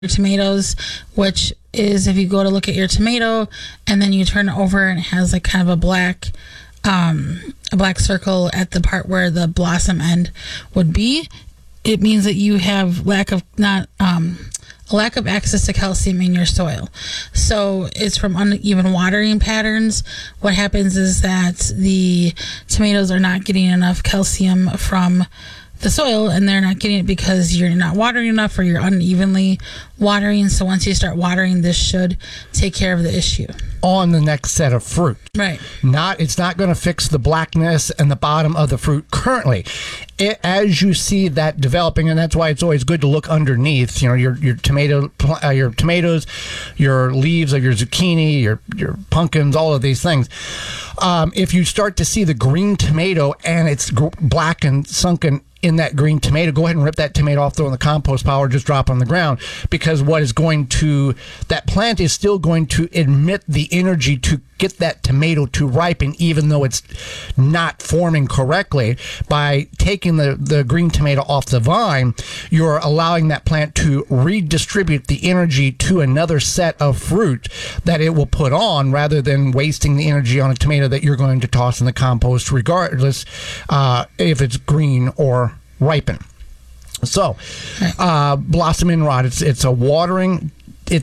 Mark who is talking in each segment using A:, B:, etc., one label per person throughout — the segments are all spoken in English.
A: tomatoes, which is if you go to look at your tomato and then you turn it over and it has like kind of a black circle at the part where the blossom end would be, it means that you have lack of access to calcium in your soil. So it's from uneven watering patterns. What happens is that the tomatoes are not getting enough calcium from the soil, and they're not getting it because you're not watering enough or you're unevenly watering. So once you start watering, this should take care of the issue
B: on the next set of fruit.
A: Right.
B: It's not going to fix the blackness and the bottom of the fruit currently. As you see that developing, and that's why it's always good to look underneath. Your tomatoes, your leaves of your zucchini, your pumpkins, all of these things. If you start to see the green tomato and it's black and sunken in that green tomato, go ahead and rip that tomato off, throw in the compost pile, or just drop on the ground, because that plant is still going to emit the energy to get that tomato to ripen, even though it's not forming correctly. By taking the green tomato off the vine, you're allowing that plant to redistribute the energy to another set of fruit that it will put on, rather than wasting the energy on a tomato that you're going to toss in the compost regardless if it's green or ripen. So blossom end rot, it's a watering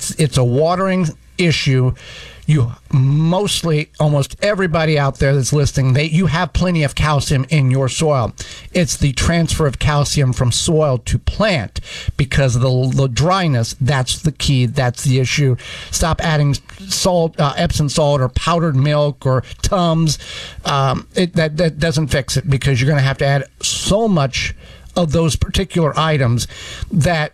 B: issue. Almost everybody out there that's listening, you have plenty of calcium in your soil. It's the transfer of calcium from soil to plant because of the dryness. That's the key. That's the issue. Stop adding salt, Epsom salt, or powdered milk, or Tums. That doesn't fix it, because you're going to have to add so much of those particular items that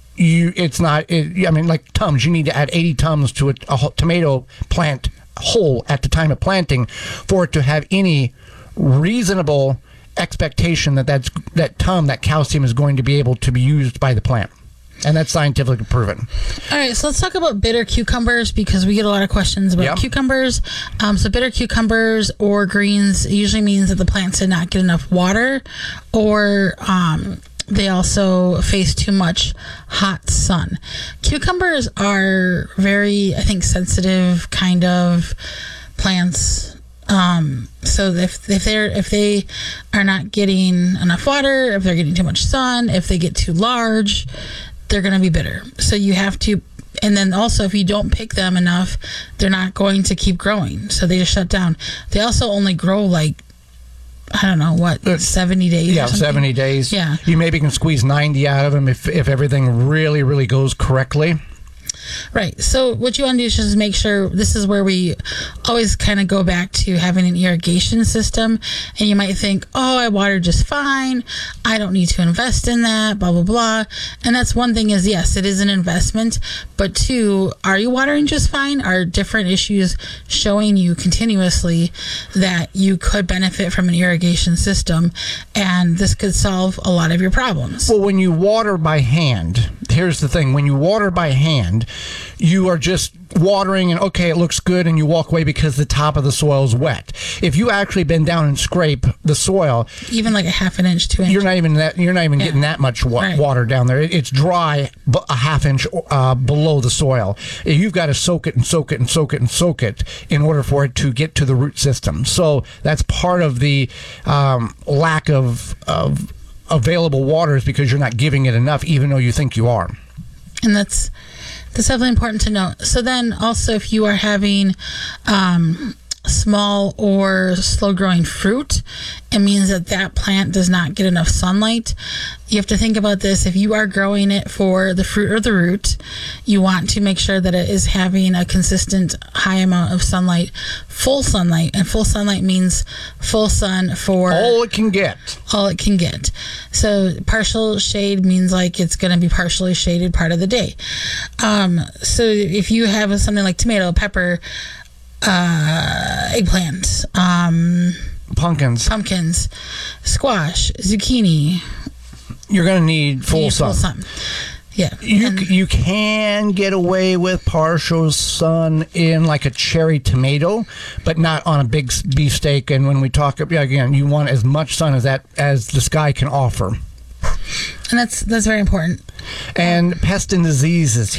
B: like Tums, you need to add 80 Tums to a tomato plant whole at the time of planting for it to have any reasonable expectation that calcium is going to be able to be used by the plant. And that's scientifically proven.
A: All right, so let's talk about bitter cucumbers, because we get a lot of questions about cucumbers. So bitter cucumbers or greens usually means that the plants did not get enough water, or they also face too much hot sun. Cucumbers are very, I think, sensitive kind of plants. So if they are not getting enough water, if they're getting too much sun, if they get too large, they're going to be bitter. So you have to, and then also if you don't pick them enough, they're not going to keep growing. So they just shut down. They also only grow 70 days?
B: Yeah, 70 days.
A: Yeah.
B: You maybe can squeeze 90 out of them if everything really, really goes correctly.
A: Right. So what you want to do is just make sure, this is where we always kind of go back to having an irrigation system. And you might think, I water just fine. I don't need to invest in that, blah, blah, blah. And that's one thing is, yes, it is an investment. But two, are you watering just fine? Are different issues showing you continuously that you could benefit from an irrigation system? And this could solve a lot of your problems.
B: Well, when you water by hand, here's the thing. When you water by hand, you are just watering and it looks good, and you walk away because the top of the soil is wet. If you actually bend down and scrape the soil,
A: even like a half an inch, 2 inches,
B: you're not even getting that much water down there. It's dry a half inch below the soil. You've got to soak it and soak it and soak it and soak it in order for it to get to the root system. So that's part of the lack of available water, is because you're not giving it enough, even though you think you are.
A: And that's definitely important to note. So then also, if you are having small or slow growing fruit, it means that plant does not get enough sunlight. You have to think about this. If you are growing it for the fruit or the root, you want to make sure that it is having a consistent high amount of sunlight, full sunlight. And full sunlight means full sun for
B: all it can get.
A: So partial shade means like it's going to be partially shaded part of the day. So if you have something like tomato, pepper, eggplant, pumpkins, squash, zucchini,
B: you're going to need full sun.
A: Yeah.
B: You can get away with partial sun in like a cherry tomato, but not on a big beefsteak. And when we talk, again, you want as much sun as the sky can offer.
A: And that's very important.
B: And pest and diseases